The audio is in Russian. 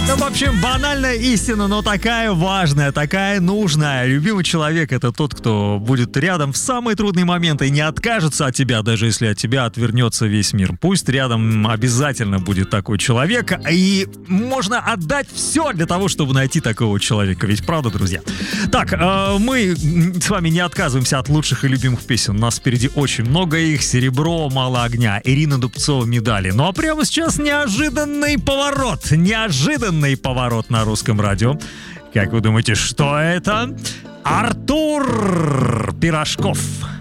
Ну, в общем, банальная истина, но такая важная, такая нужная. Любимый человек — это тот, кто будет рядом в самые трудные моменты и не откажется от тебя, даже если от тебя отвернется весь мир. Пусть рядом обязательно будет такой человек, и можно отдать все для того, чтобы найти такого человека. Ведь правда, друзья? Так, мы с вами не отказываемся от лучших и любимых песен. У нас впереди очень много их. «Серебро», «Мало огня», Ирина Дубцова, «Медали». Ну а прямо сейчас неожиданный поворот на русском радио. Как вы думаете, что это? Артур Пирожков.